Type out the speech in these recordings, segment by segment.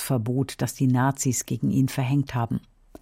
Hausverbot, das die Nazis gegen ihn verhängt haben.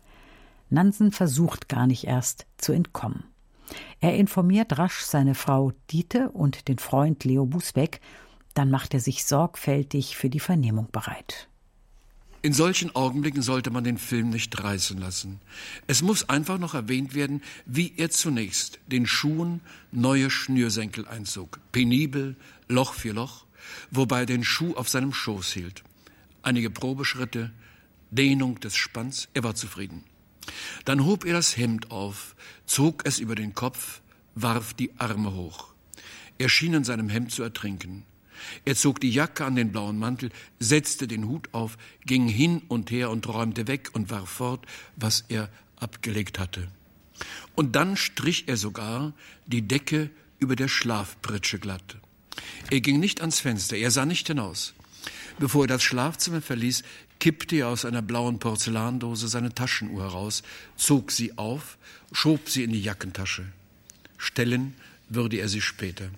Nansen versucht gar nicht erst zu entkommen. Er informiert rasch seine Frau Dite und den Freund Leo Busbecq, dann macht er sich sorgfältig für die Vernehmung bereit. In solchen Augenblicken sollte man den Film nicht reißen lassen. Es muss einfach noch erwähnt werden, wie er zunächst den Schuhen neue Schnürsenkel einzog. Penibel, Loch für Loch, wobei er den Schuh auf seinem Schoß hielt. Einige Probeschritte, Dehnung des Spanns, er war zufrieden. Dann hob er das Hemd auf, zog es über den Kopf, warf die Arme hoch. Er schien in seinem Hemd zu ertrinken. Er zog die Jacke an den blauen Mantel, setzte den Hut auf, ging hin und her und räumte weg und warf fort, was er abgelegt hatte. Und dann strich er sogar die Decke über der Schlafpritsche glatt. Er ging nicht ans Fenster, er sah nicht hinaus. Bevor er das Schlafzimmer verließ, kippte er aus einer blauen Porzellandose seine Taschenuhr heraus, zog sie auf, schob sie in die Jackentasche. Stellen würde er sie später.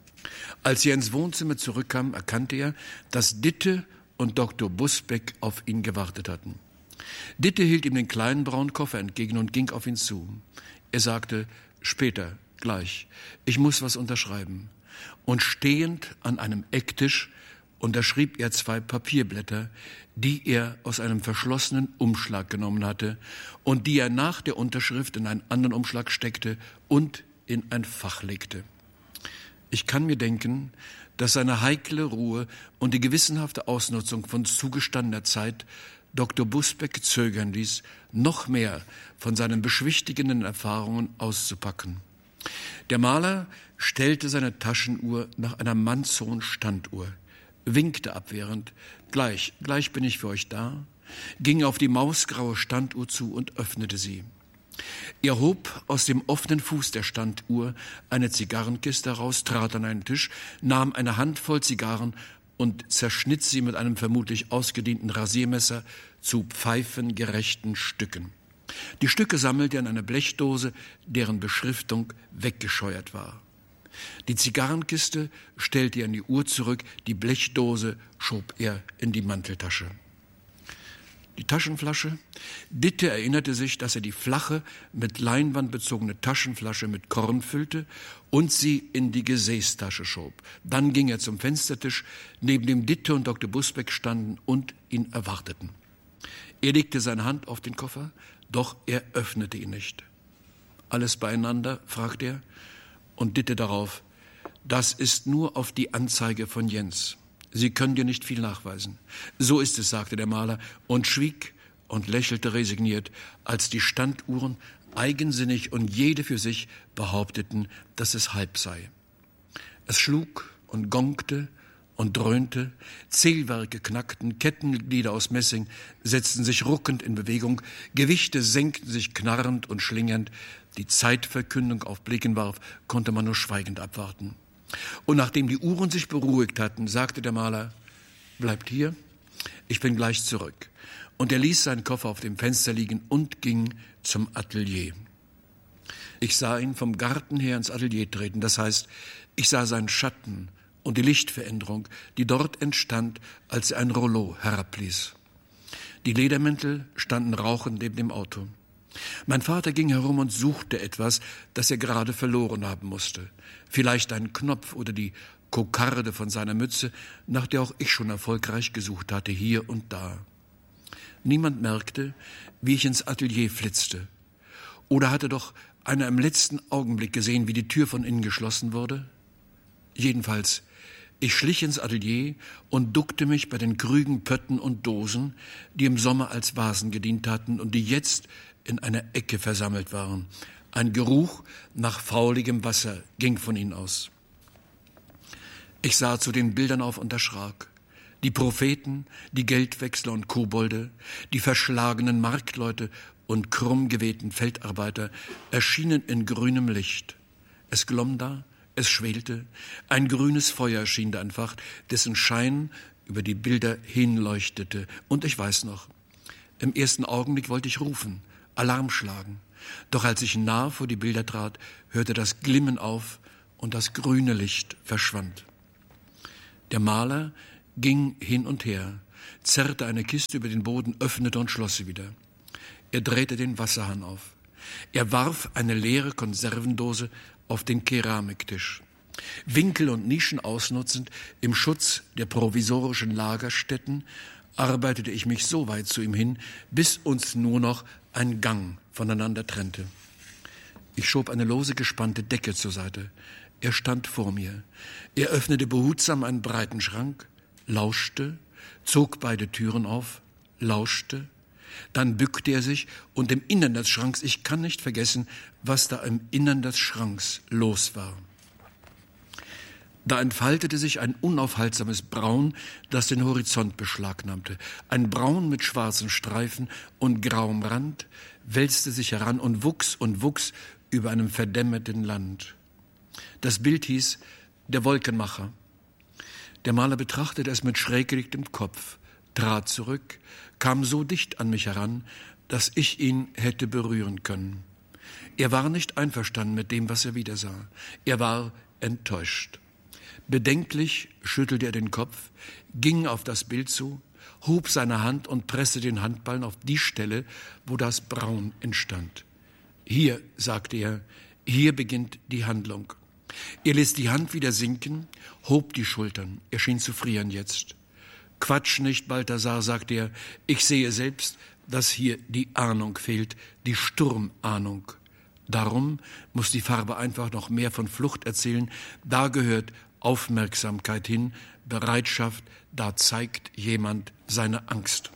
Als er ins Wohnzimmer zurückkam, erkannte er, dass Dite und Dr. Busbecq auf ihn gewartet hatten. Dite hielt ihm den kleinen braunen Koffer entgegen und ging auf ihn zu. Er sagte, später, gleich, ich muss was unterschreiben. Und stehend an einem Ecktisch unterschrieb er 2 Papierblätter, die er aus einem verschlossenen Umschlag genommen hatte und die er nach der Unterschrift in einen anderen Umschlag steckte und in ein Fach legte. Ich kann mir denken, dass seine heikle Ruhe und die gewissenhafte Ausnutzung von zugestandener Zeit Dr. Busbecq zögern ließ, noch mehr von seinen beschwichtigenden Erfahrungen auszupacken. Der Maler stellte seine Taschenuhr nach einer mannshohen Standuhr, winkte abwehrend, gleich bin ich für euch da, ging auf die mausgraue Standuhr zu und öffnete sie. Er hob aus dem offenen Fuß der Standuhr eine Zigarrenkiste heraus, trat an einen Tisch, nahm eine Handvoll Zigarren und zerschnitt sie mit einem vermutlich ausgedienten Rasiermesser zu pfeifengerechten Stücken. Die Stücke sammelte er in einer Blechdose, deren Beschriftung weggescheuert war. Die Zigarrenkiste stellte er in die Uhr zurück, die Blechdose schob er in die Manteltasche. Die Taschenflasche? Dite erinnerte sich, dass er die flache, mit Leinwand bezogene Taschenflasche mit Korn füllte und sie in die Gesäßtasche schob. Dann ging er zum Fenstertisch, neben dem Dite und Dr. Busbecq standen und ihn erwarteten. Er legte seine Hand auf den Koffer, doch er öffnete ihn nicht. »Alles beieinander?« fragte er. Und Dite darauf, »Das ist nur auf die Anzeige von Jens. Sie können dir nicht viel nachweisen.« »So ist es«, sagte der Maler und schwieg und lächelte resigniert, als die Standuhren eigensinnig und jede für sich behaupteten, dass es halb sei. Es schlug und gongte und dröhnte, Zählwerke knackten, Kettenglieder aus Messing setzten sich ruckend in Bewegung, Gewichte senkten sich knarrend und schlingernd. Die Zeitverkündung auf Blicken warf, konnte man nur schweigend abwarten. Und nachdem die Uhren sich beruhigt hatten, sagte der Maler, »Bleibt hier, ich bin gleich zurück.« Und er ließ seinen Koffer auf dem Fenster liegen und ging zum Atelier. Ich sah ihn vom Garten her ins Atelier treten, das heißt, ich sah seinen Schatten und die Lichtveränderung, die dort entstand, als er ein Rollo herabließ. Die Ledermäntel standen rauchend neben dem Auto. Mein Vater ging herum und suchte etwas, das er gerade verloren haben musste. Vielleicht einen Knopf oder die Kokarde von seiner Mütze, nach der auch ich schon erfolgreich gesucht hatte, hier und da. Niemand merkte, wie ich ins Atelier flitzte. Oder hatte doch einer im letzten Augenblick gesehen, wie die Tür von innen geschlossen wurde? Jedenfalls, ich schlich ins Atelier und duckte mich bei den Krügen, Pötten und Dosen, die im Sommer als Vasen gedient hatten und die jetzt in einer Ecke versammelt waren. Ein Geruch nach fauligem Wasser ging von ihnen aus. Ich sah zu den Bildern auf und erschrak. Die Propheten, die Geldwechsler und Kobolde, die verschlagenen Marktleute und krumm gewehten Feldarbeiter erschienen in grünem Licht. Es glomm da, es schwelte, ein grünes Feuer schien da entfacht, dessen Schein über die Bilder hinleuchtete. Und ich weiß noch, im ersten Augenblick wollte ich rufen, Alarm schlagen. Doch als ich nahe vor die Bilder trat, hörte das Glimmen auf und das grüne Licht verschwand. Der Maler ging hin und her, zerrte eine Kiste über den Boden, öffnete und schloss sie wieder. Er drehte den Wasserhahn auf. Er warf eine leere Konservendose auf den Keramiktisch. Winkel und Nischen ausnutzend, im Schutz der provisorischen Lagerstätten, arbeitete ich mich so weit zu ihm hin, bis uns nur noch ein Gang voneinander trennte. Ich schob eine lose gespannte Decke zur Seite. Er stand vor mir. Er öffnete behutsam einen breiten Schrank, lauschte, zog beide Türen auf, lauschte. Dann bückte er sich und im Innern des Schranks, ich kann nicht vergessen, was da im Innern des Schranks los war. Da entfaltete sich ein unaufhaltsames Braun, das den Horizont beschlagnahmte. Ein Braun mit schwarzen Streifen und grauem Rand wälzte sich heran und wuchs über einem verdämmerten Land. Das Bild hieß »Der Wolkenmacher«. Der Maler betrachtete es mit schräg gelegtem Kopf, trat zurück, kam so dicht an mich heran, dass ich ihn hätte berühren können. Er war nicht einverstanden mit dem, was er wiedersah. Er war enttäuscht. Bedenklich schüttelte er den Kopf, ging auf das Bild zu, hob seine Hand und presste den Handballen auf die Stelle, wo das Braun entstand. »Hier«, sagte er, »hier beginnt die Handlung.« Er ließ die Hand wieder sinken, hob die Schultern. Er schien zu frieren jetzt. »Quatsch nicht, Balthasar«, sagte er, »ich sehe selbst, dass hier die Ahnung fehlt, die Sturmahnung. Darum muss die Farbe einfach noch mehr von Flucht erzählen. Da gehört Aufmerksamkeit hin, Bereitschaft, da zeigt jemand seine Angst.«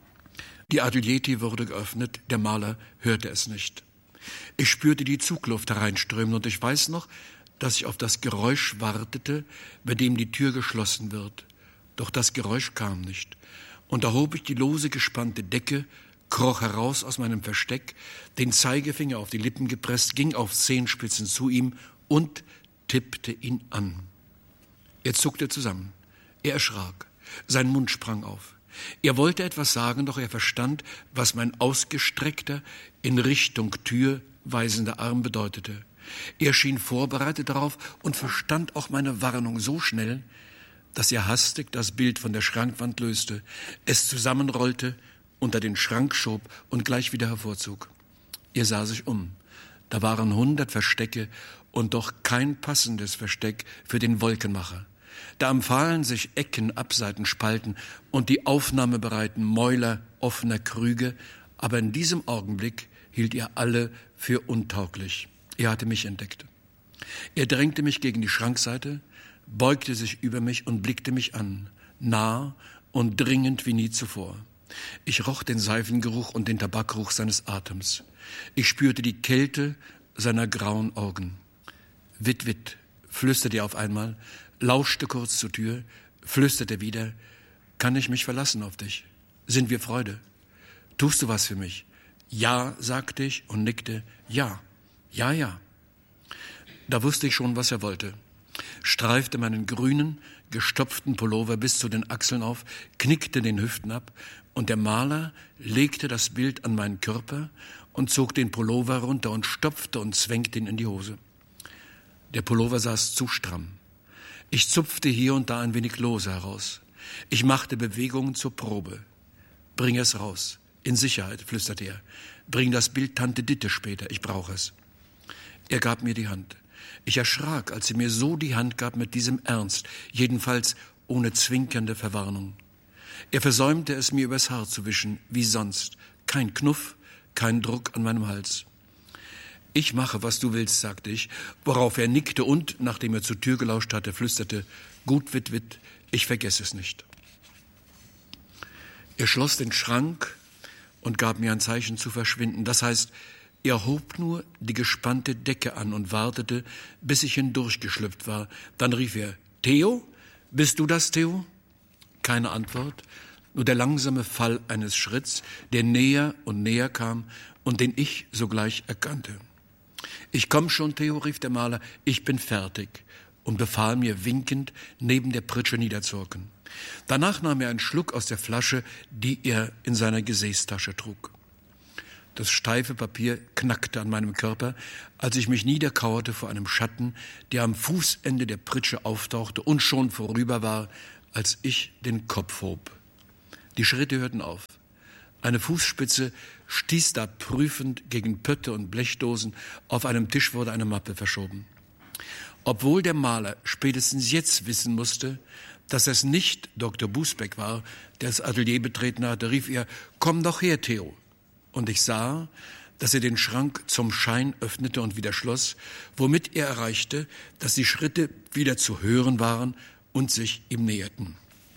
Die Ateliertür wurde geöffnet, der Maler hörte es nicht. Ich spürte die Zugluft hereinströmen und ich weiß noch, dass ich auf das Geräusch wartete, bei dem die Tür geschlossen wird. Doch das Geräusch kam nicht. Und da hob ich die lose gespannte Decke, kroch heraus aus meinem Versteck, den Zeigefinger auf die Lippen gepresst, ging auf Zehenspitzen zu ihm und tippte ihn an. Er zuckte zusammen. Er erschrak. Sein Mund sprang auf. Er wollte etwas sagen, doch er verstand, was mein ausgestreckter, in Richtung Tür weisender Arm bedeutete. Er schien vorbereitet darauf und verstand auch meine Warnung so schnell, dass er hastig das Bild von der Schrankwand löste, es zusammenrollte, unter den Schrank schob und gleich wieder hervorzog. Er sah sich um. Da waren 100 Verstecke und doch kein passendes Versteck für den Wolkenmacher. Da empfahlen sich Ecken, Abseiten, Spalten und die aufnahmebereiten Mäuler offener Krüge, aber in diesem Augenblick hielt er alle für untauglich. Er hatte mich entdeckt. Er drängte mich gegen die Schrankseite, beugte sich über mich und blickte mich an, nah und dringend wie nie zuvor. Ich roch den Seifengeruch und den Tabakgeruch seines Atems. Ich spürte die Kälte seiner grauen Augen. »Witt, Witt«, flüsterte er auf einmal, lauschte kurz zur Tür, flüsterte wieder, »kann ich mich verlassen auf dich? Sind wir Freude? Tust du was für mich?« »Ja«, sagte ich und nickte, »ja, ja, ja.« Da wusste ich schon, was er wollte. Streifte meinen grünen, gestopften Pullover bis zu den Achseln auf, knickte den Hüften ab und der Maler legte das Bild an meinen Körper und zog den Pullover runter und stopfte und zwängte ihn in die Hose. Der Pullover saß zu stramm. Ich zupfte hier und da ein wenig lose heraus. Ich machte Bewegungen zur Probe. »Bring es raus. In Sicherheit«, flüsterte er. »Bring das Bild Tante Ditte später. Ich brauche es.« Er gab mir die Hand. Ich erschrak, als er mir so die Hand gab mit diesem Ernst, jedenfalls ohne zwinkernde Verwarnung. Er versäumte es, mir übers Haar zu wischen, wie sonst. Kein Knuff, kein Druck an meinem Hals. »Ich mache, was du willst«, sagte ich, worauf er nickte und, nachdem er zur Tür gelauscht hatte, flüsterte, »Gut, Witt, Witt, ich vergesse es nicht.« Er schloss den Schrank und gab mir ein Zeichen zu verschwinden. Das heißt, er hob nur die gespannte Decke an und wartete, bis ich hindurchgeschlüpft war. Dann rief er, »Theo? Bist du das, Theo?« Keine Antwort, nur der langsame Fall eines Schritts, der näher und näher kam und den ich sogleich erkannte. »Ich komm schon, Theo«, rief der Maler, »ich bin fertig«, und befahl mir winkend, neben der Pritsche niederzuhocken. Danach nahm er einen Schluck aus der Flasche, die er in seiner Gesäßtasche trug. Das steife Papier knackte an meinem Körper, als ich mich niederkauerte vor einem Schatten, der am Fußende der Pritsche auftauchte und schon vorüber war, als ich den Kopf hob. Die Schritte hörten auf. Eine Fußspitze stieß da prüfend gegen Pötte und Blechdosen. Auf einem Tisch wurde eine Mappe verschoben. Obwohl der Maler spätestens jetzt wissen musste, dass es nicht Dr. Busbeck war, der das Atelier betreten hatte, rief er: »Komm doch her, Theo.« Und ich sah, dass er den Schrank zum Schein öffnete und wieder schloss, womit er erreichte, dass die Schritte wieder zu hören waren und sich ihm näherten.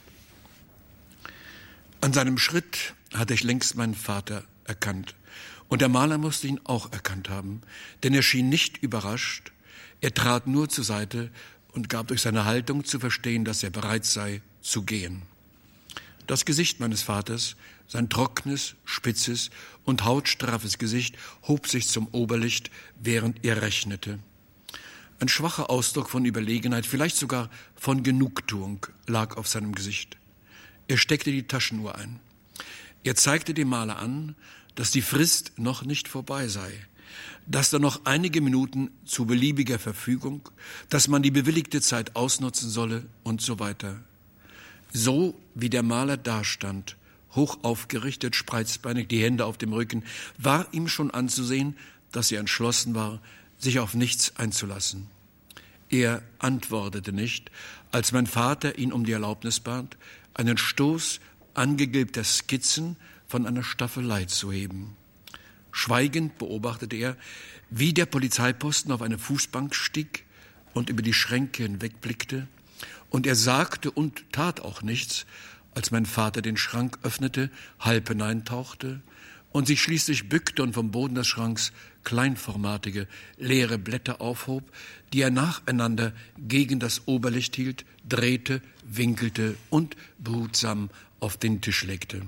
An seinem Schritt hatte ich längst meinen Vater erkannt. Und der Maler musste ihn auch erkannt haben, denn er schien nicht überrascht. Er trat nur zur Seite und gab durch seine Haltung zu verstehen, dass er bereit sei zu gehen. Das Gesicht meines Vaters, sein trockenes, spitzes und hautstraffes Gesicht, hob sich zum Oberlicht, während er rechnete. Ein schwacher Ausdruck von Überlegenheit, vielleicht sogar von Genugtuung, lag auf seinem Gesicht. Er steckte die Taschenuhr ein. Er zeigte dem Maler an, dass die Frist noch nicht vorbei sei, dass da noch einige Minuten zu beliebiger Verfügung, dass man die bewilligte Zeit ausnutzen solle und so weiter. So wie der Maler dastand, hoch aufgerichtet, spreizbeinig, die Hände auf dem Rücken, war ihm schon anzusehen, dass er entschlossen war, sich auf nichts einzulassen. Er antwortete nicht, als mein Vater ihn um die Erlaubnis bat, einen Stoß angegilbter Skizzen von einer Staffelei zu heben. Schweigend beobachtete er, wie der Polizeiposten auf eine Fußbank stieg und über die Schränke hinwegblickte, und er sagte und tat auch nichts, als mein Vater den Schrank öffnete, halb hineintauchte und sich schließlich bückte und vom Boden des Schranks kleinformatige, leere Blätter aufhob, die er nacheinander gegen das Oberlicht hielt, drehte, winkelte und behutsam auf den Tisch legte.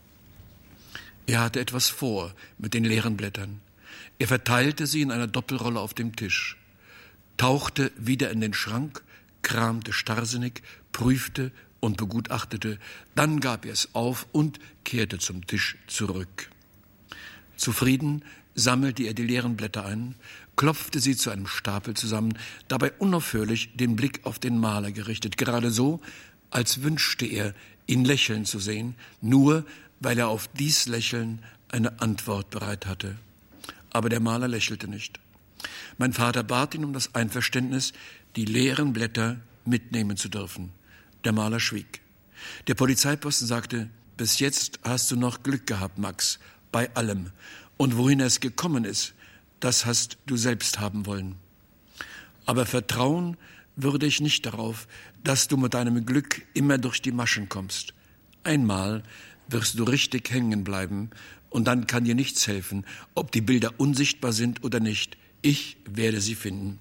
Er hatte etwas vor mit den leeren Blättern. Er verteilte sie in einer Doppelrolle auf dem Tisch, tauchte wieder in den Schrank, kramte starrsinnig, prüfte und begutachtete, dann gab er es auf und kehrte zum Tisch zurück. Zufrieden sammelte er die leeren Blätter ein, klopfte sie zu einem Stapel zusammen, dabei unaufhörlich den Blick auf den Maler gerichtet, gerade so, als wünschte er, ihn lächeln zu sehen, nur weil er auf dies Lächeln eine Antwort bereit hatte. Aber der Maler lächelte nicht. Mein Vater bat ihn um das Einverständnis, die leeren Blätter mitnehmen zu dürfen. Der Maler schwieg. Der Polizeiposten sagte: »Bis jetzt hast du noch Glück gehabt, Max, bei allem. Und wohin es gekommen ist, das hast du selbst haben wollen. Aber vertrauen würde ich nicht darauf, dass du mit deinem Glück immer durch die Maschen kommst. Einmal wirst du richtig hängen bleiben, und dann kann dir nichts helfen, ob die Bilder unsichtbar sind oder nicht. Ich werde sie finden.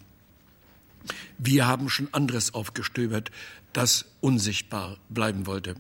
Wir haben schon anderes aufgestöbert, das unsichtbar bleiben wollte.«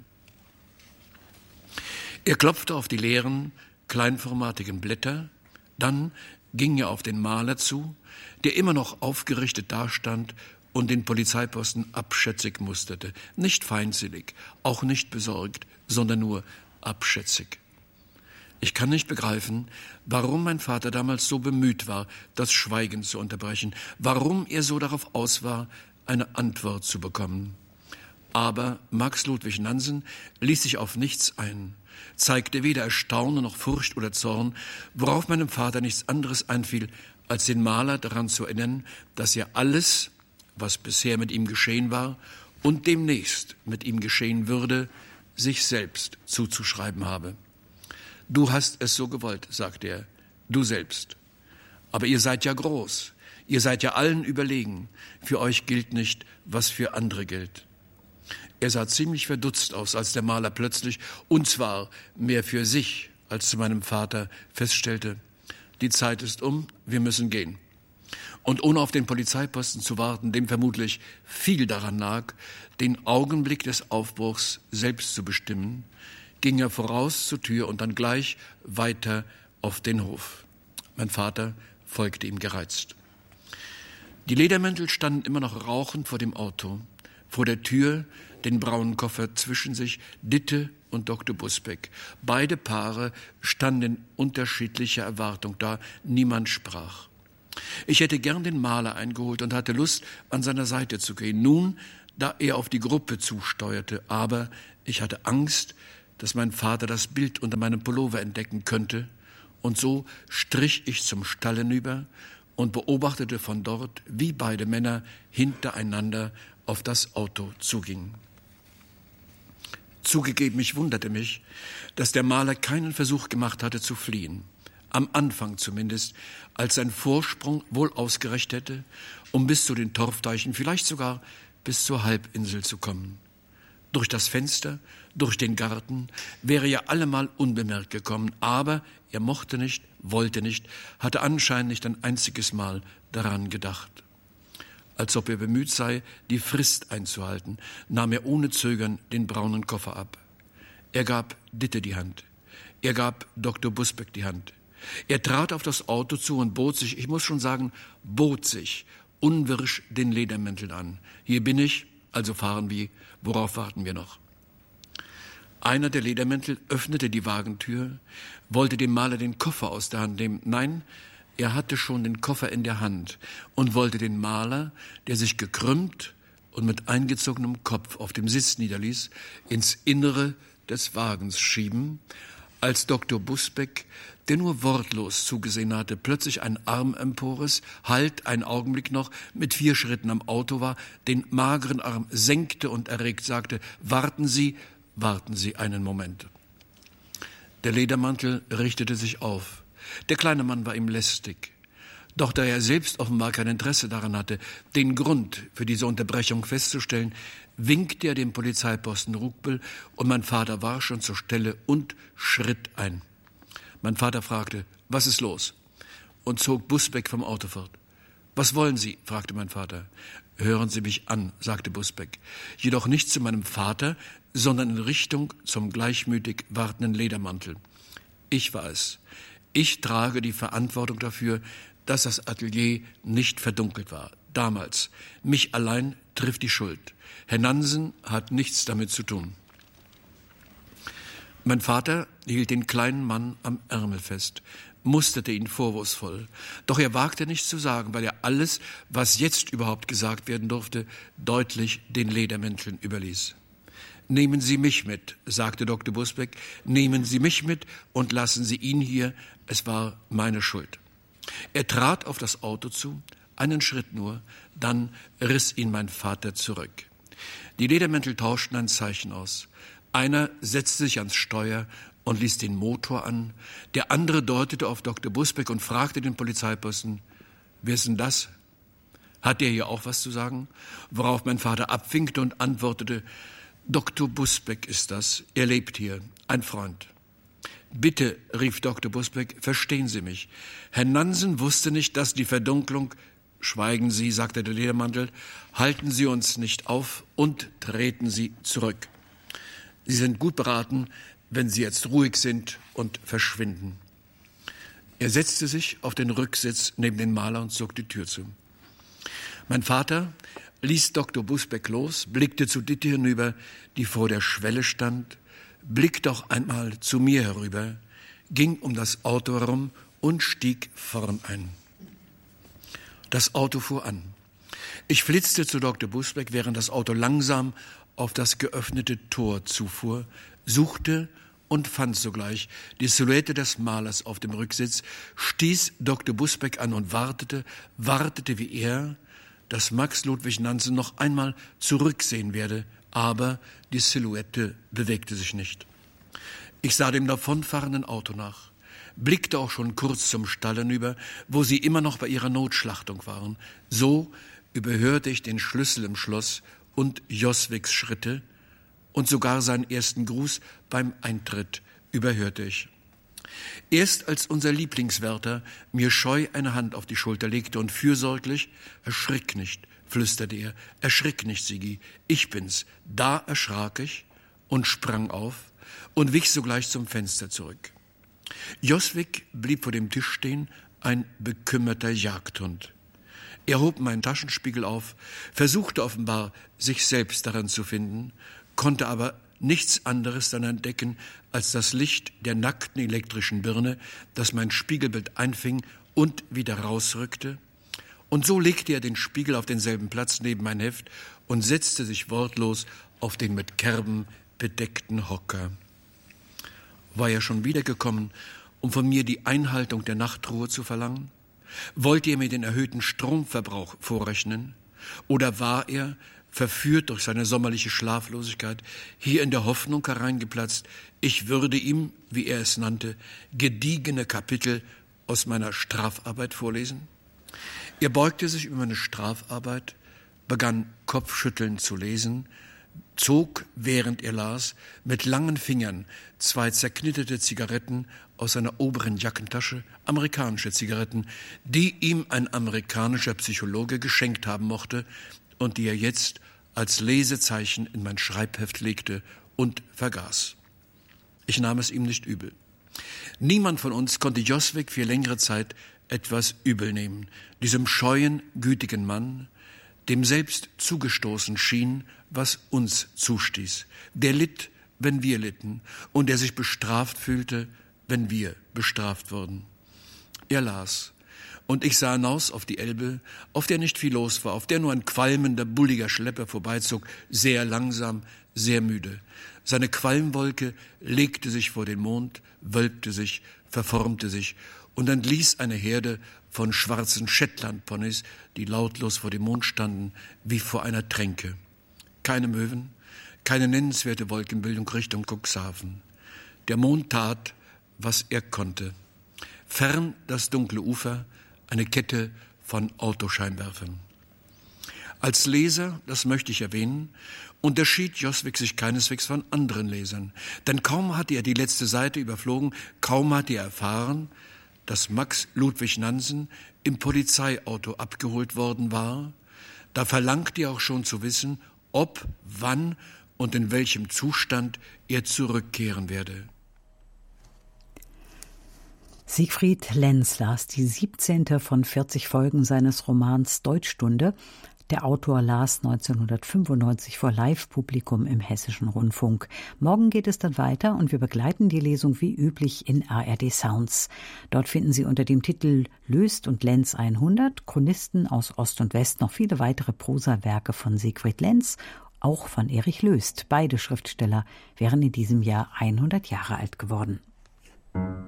Er klopfte auf die leeren, kleinformatigen Blätter, dann ging er auf den Maler zu, der immer noch aufgerichtet dastand und den Polizeiposten abschätzig musterte. Nicht feindsinnig, auch nicht besorgt, sondern nur abschätzig. Ich kann nicht begreifen, warum mein Vater damals so bemüht war, das Schweigen zu unterbrechen, warum er so darauf aus war, eine Antwort zu bekommen. Aber Max Ludwig Nansen ließ sich auf nichts ein, zeigte weder Erstaunen noch Furcht oder Zorn, worauf meinem Vater nichts anderes einfiel, als den Maler daran zu erinnern, dass er alles, was bisher mit ihm geschehen war und demnächst mit ihm geschehen würde, sich selbst zuzuschreiben habe. »Du hast es so gewollt«, sagte er, »du selbst. Aber ihr seid ja groß, ihr seid ja allen überlegen. Für euch gilt nicht, was für andere gilt.« Er sah ziemlich verdutzt aus, als der Maler plötzlich, und zwar mehr für sich als zu meinem Vater, feststellte: »Die Zeit ist um, wir müssen gehen.« Und ohne auf den Polizeiposten zu warten, dem vermutlich viel daran lag, den Augenblick des Aufbruchs selbst zu bestimmen, ging er voraus zur Tür und dann gleich weiter auf den Hof. Mein Vater folgte ihm gereizt. Die Ledermäntel standen immer noch rauchend vor dem Auto. Vor der Tür, den braunen Koffer zwischen sich, Ditte und Dr. Busbeck. Beide Paare standen in unterschiedlicher Erwartung da. Niemand sprach. Ich hätte gern den Maler eingeholt und hatte Lust, an seiner Seite zu gehen, nun, da er auf die Gruppe zusteuerte. Aber ich hatte Angst, dass mein Vater das Bild unter meinem Pullover entdecken könnte, und so strich ich zum Stall hinüber und beobachtete von dort, wie beide Männer hintereinander auf das Auto zugingen. Zugegeben, ich wunderte mich, dass der Maler keinen Versuch gemacht hatte zu fliehen. Am Anfang zumindest, als sein Vorsprung wohl ausgereicht hätte, um bis zu den Torfteichen, vielleicht sogar bis zur Halbinsel zu kommen. Durch das Fenster, durch den Garten wäre er allemal unbemerkt gekommen, aber er mochte nicht, wollte nicht, hatte anscheinend nicht ein einziges Mal daran gedacht. Als ob er bemüht sei, die Frist einzuhalten, nahm er ohne Zögern den braunen Koffer ab. Er gab Ditte die Hand. Er gab Dr. Busbeck die Hand. Er trat auf das Auto zu und bot sich, ich muss schon sagen, unwirsch den Ledermäntel an. Hier bin ich, also fahren wir, worauf warten wir noch? Einer der Ledermäntel öffnete die Wagentür, wollte dem Maler den Koffer aus der Hand nehmen. Nein, er hatte schon den Koffer in der Hand und wollte den Maler, der sich gekrümmt und mit eingezogenem Kopf auf dem Sitz niederließ, ins Innere des Wagens schieben, als Dr. Busbeck, der nur wortlos zugesehen hatte, plötzlich einen Arm empores, halt, einen Augenblick noch, mit 4 Schritten am Auto war, den mageren Arm senkte und erregt sagte, warten Sie einen Moment. Der Ledermantel richtete sich auf. Der kleine Mann war ihm lästig. Doch da er selbst offenbar kein Interesse daran hatte, den Grund für diese Unterbrechung festzustellen, winkte er dem Polizeiposten Rugbel und mein Vater war schon zur Stelle und schritt ein. Mein Vater fragte, was ist los? Und zog Busbeck vom Auto fort. Was wollen Sie? Fragte mein Vater. Hören Sie mich an, sagte Busbeck, jedoch nicht zu meinem Vater, sondern in Richtung zum gleichmütig wartenden Ledermantel. Ich war es. Ich trage die Verantwortung dafür, dass das Atelier nicht verdunkelt war. Damals. Mich allein trifft die Schuld. Herr Nansen hat nichts damit zu tun. Mein Vater hielt den kleinen Mann am Ärmel fest, musterte ihn vorwurfsvoll. Doch er wagte nichts zu sagen, weil er alles, was jetzt überhaupt gesagt werden durfte, deutlich den Ledermänteln überließ. Nehmen Sie mich mit, sagte Dr. Busbeck, nehmen Sie mich mit und lassen Sie ihn hier, es war meine Schuld. Er trat auf das Auto zu, einen Schritt nur, dann riss ihn mein Vater zurück. Die Ledermäntel tauschten ein Zeichen aus. Einer setzte sich ans Steuer und ließ den Motor an, der andere deutete auf Dr. Busbeck und fragte den Polizeiposten, wer ist denn das? Hat der hier auch was zu sagen? Worauf mein Vater abwinkte und antwortete, Dr. Busbeck ist das, er lebt hier, ein Freund. Bitte, rief Dr. Busbeck, verstehen Sie mich. Herr Nansen wusste nicht, dass die Verdunklung, schweigen Sie, sagte der Ledermantel, halten Sie uns nicht auf und treten Sie zurück. Sie sind gut beraten, wenn Sie jetzt ruhig sind und verschwinden. Er setzte sich auf den Rücksitz neben den Maler und zog die Tür zu. Mein Vater ließ Dr. Busbeck los, blickte zu Ditte hinüber, die vor der Schwelle stand, blickte auch einmal zu mir herüber, ging um das Auto herum und stieg vorn ein. Das Auto fuhr an. Ich flitzte zu Dr. Busbeck, während das Auto langsam auf das geöffnete Tor zufuhr, suchte und fand sogleich die Silhouette des Malers auf dem Rücksitz, stieß Dr. Busbeck an und wartete wie er, dass Max Ludwig Nansen noch einmal zurücksehen werde, aber die Silhouette bewegte sich nicht. Ich sah dem davonfahrenden Auto nach, blickte auch schon kurz zum Stall hinüber, wo sie immer noch bei ihrer Notschlachtung waren. So überhörte ich den Schlüssel im Schloss und Joswigs Schritte und sogar seinen ersten Gruß beim Eintritt überhörte ich. Erst als unser Lieblingswärter mir scheu eine Hand auf die Schulter legte und fürsorglich, erschrick nicht, flüsterte er, erschrick nicht, Sigi, ich bin's. Da erschrak ich und sprang auf und wich sogleich zum Fenster zurück. Joswig blieb vor dem Tisch stehen, ein bekümmerter Jagdhund. Er hob meinen Taschenspiegel auf, versuchte offenbar, sich selbst daran zu finden, konnte aber nichts anderes dann entdecken als das Licht der nackten elektrischen Birne, das mein Spiegelbild einfing und wieder rausrückte. Und so legte er den Spiegel auf denselben Platz neben mein Heft und setzte sich wortlos auf den mit Kerben bedeckten Hocker. War er schon wiedergekommen, um von mir die Einhaltung der Nachtruhe zu verlangen? Wollte er mir den erhöhten Stromverbrauch vorrechnen? Oder war er, verführt durch seine sommerliche Schlaflosigkeit, hier in der Hoffnung hereingeplatzt, ich würde ihm, wie er es nannte, gediegene Kapitel aus meiner Strafarbeit vorlesen? Er beugte sich über meine Strafarbeit, begann kopfschüttelnd zu lesen, zog, während er las, mit langen Fingern 2 zerknitterte Zigaretten aus seiner oberen Jackentasche, amerikanische Zigaretten, die ihm ein amerikanischer Psychologe geschenkt haben mochte und die er jetzt als Lesezeichen in mein Schreibheft legte und vergaß. Ich nahm es ihm nicht übel. Niemand von uns konnte Joswig für längere Zeit etwas übel nehmen, diesem scheuen, gütigen Mann, dem selbst zugestoßen schien, was uns zustieß, der litt, wenn wir litten, und der sich bestraft fühlte, wenn wir bestraft wurden. Er las, und ich sah hinaus auf die Elbe, auf der nicht viel los war, auf der nur ein qualmender, bulliger Schlepper vorbeizog, sehr langsam, sehr müde. Seine Qualmwolke legte sich vor den Mond, wölbte sich, verformte sich, und dann ließ eine Herde von schwarzen Shetland-Ponys, die lautlos vor dem Mond standen, wie vor einer Tränke. Keine Möwen, keine nennenswerte Wolkenbildung Richtung Cuxhaven. Der Mond tat, was er konnte. Fern das dunkle Ufer, eine Kette von Autoscheinwerfern. Als Leser, das möchte ich erwähnen, unterschied Joswig sich keineswegs von anderen Lesern. Denn kaum hatte er die letzte Seite überflogen, kaum hatte er erfahren, dass Max Ludwig Nansen im Polizeiauto abgeholt worden war, da verlangte er auch schon zu wissen, ob, wann und in welchem Zustand er zurückkehren werde. Siegfried Lenz las die 17. von 40 Folgen seines Romans Deutschstunde. Der Autor las 1995 vor Live-Publikum im Hessischen Rundfunk. Morgen geht es dann weiter und wir begleiten die Lesung wie üblich in ARD Sounds. Dort finden Sie unter dem Titel Löst und Lenz 100 Chronisten aus Ost und West noch viele weitere Prosawerke von Siegfried Lenz, auch von Erich Löst. Beide Schriftsteller wären in diesem Jahr 100 Jahre alt geworden.